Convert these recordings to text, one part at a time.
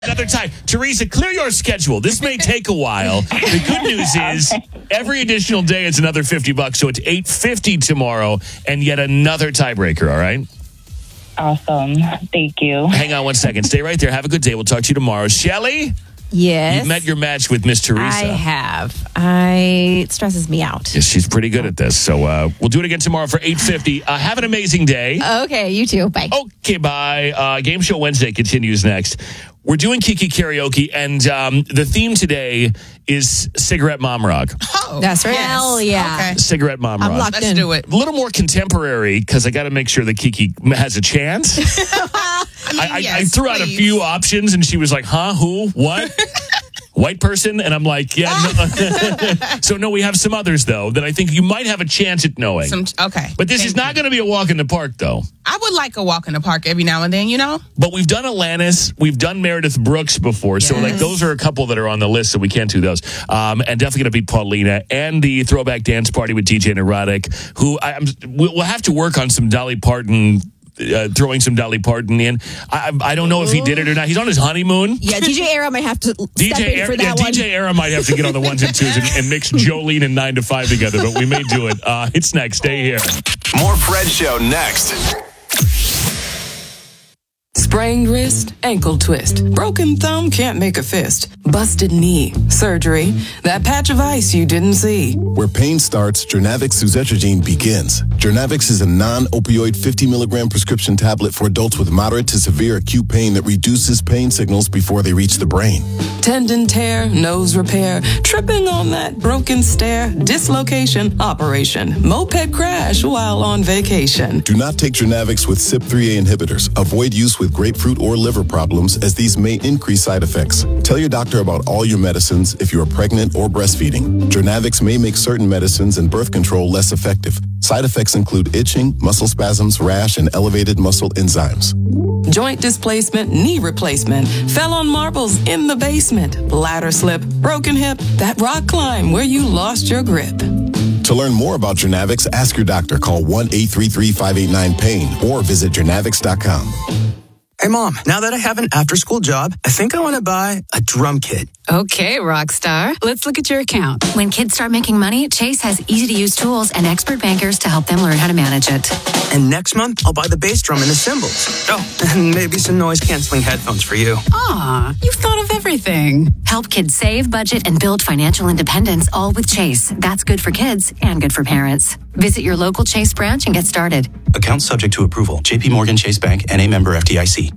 Another time. Teresa, clear your schedule. This may take a while. The good news is every additional day it's another $50. So it's $850 tomorrow and yet another tiebreaker, all right? Awesome. Thank you. Hang on one second. Stay right there. Have a good day. We'll talk to you tomorrow. Shelly? Yes. You've met your match with Miss Teresa. I have. It stresses me out. Yes, she's pretty good at this. So we'll do it again tomorrow for $850. Have an amazing day. Okay, you too. Bye. Okay, bye. Game Show Wednesday continues next. We're doing Kiki Karaoke, and the theme today is Cigarette Mom Rock. Oh, that's right. Yes. Hell yeah. Okay. Cigarette Mom Rock. I'm locked Let's in. do it. A little more contemporary, because I got to make sure that Kiki has a chance. I threw out a few options, and she was like, huh, who, what? White person? And I'm like, yeah. No. So, no, we have some others, though, that I think you might have a chance at knowing. Okay. But this is not going to be a walk in the park, though. I would like a walk in the park every now and then, you know? But we've done Alanis. We've done Meredith Brooks before. So, like, those are a couple that are on the list, so we can't do those. And definitely going to beat Paulina and the Throwback Dance Party with DJ Neurotic, who we'll have to work on some Dolly Parton. Throwing some Dolly Parton in. I don't know if he did it or not. He's on his honeymoon. Yeah, DJ Era might have to step in for that one. DJ Era might have to get on the ones and twos and mix Jolene and 9 to 5 together, but we may do it. It's next. Stay here. More Fred Show next. Sprained wrist, ankle twist. Broken thumb, can't make a fist. Busted knee, surgery. That patch of ice you didn't see. Where pain starts, Jernavix suzetrigine begins. Jernavix is a non-opioid 50 milligram prescription tablet for adults with moderate to severe acute pain that reduces pain signals before they reach the brain. Tendon tear, nose repair, tripping on that broken stair, dislocation, operation, moped crash while on vacation. Do not take Jernavix with CYP3A inhibitors. Avoid use with grapefruit or liver problems, as these may increase side effects. Tell your doctor about all your medicines if you are pregnant or breastfeeding. Jernavix may make certain medicines and birth control less effective. Side effects include itching, muscle spasms, rash, and elevated muscle enzymes. Joint displacement, knee replacement, fell on marbles in the basement, bladder slip, broken hip, that rock climb where you lost your grip. To learn more about Jernavix, ask your doctor. Call 1-833-589-PAIN or visit jernavix.com. Hey, Mom, now that I have an after-school job, I think I want to buy a drum kit. Okay, Rockstar. Let's look at your account. When kids start making money, Chase has easy-to-use tools and expert bankers to help them learn how to manage it. And next month, I'll buy the bass drum and the cymbals. Oh, and maybe some noise-canceling headphones for you. Aw, you've thought of everything. Help kids save, budget, and build financial independence, all with Chase. That's good for kids and good for parents. Visit your local Chase branch and get started. Account subject to approval. JP Morgan Chase Bank, N.A. member FDIC.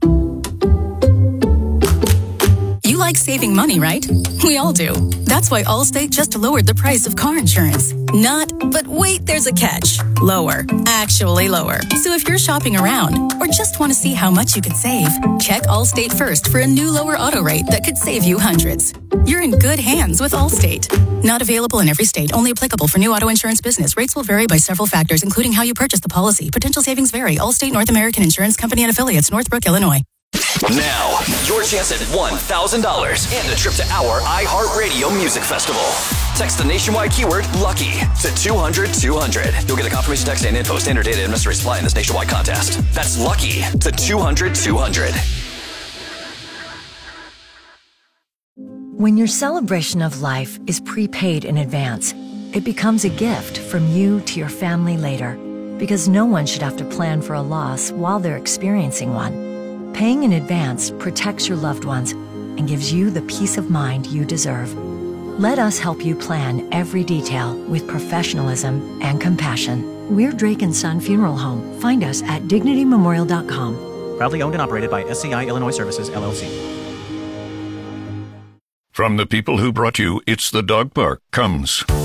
You like saving money, right? We all do. That's why Allstate just lowered the price of car insurance. Not, but wait, there's a catch. Lower. Actually lower. So if you're shopping around or just want to see how much you could save, check Allstate first for a new lower auto rate that could save you hundreds. You're in good hands with Allstate. Not available in every state. Only applicable for new auto insurance business. Rates will vary by several factors, including how you purchase the policy. Potential savings vary. Allstate North American Insurance Company and Affiliates, Northbrook, Illinois. Now, your chance at $1,000 and a trip to our iHeartRadio Music Festival. Text the nationwide keyword LUCKY to 200-200. You'll get a confirmation text and info. Standard data and mystery supply in this nationwide contest. That's LUCKY to 200-200. When your celebration of life is prepaid in advance, it becomes a gift from you to your family later, because no one should have to plan for a loss while they're experiencing one. Paying in advance protects your loved ones and gives you the peace of mind you deserve. Let us help you plan every detail with professionalism and compassion. We're Drake & Son Funeral Home. Find us at dignitymemorial.com. Proudly owned and operated by SCI Illinois Services, LLC. From the people who brought you It's the Dog Park comes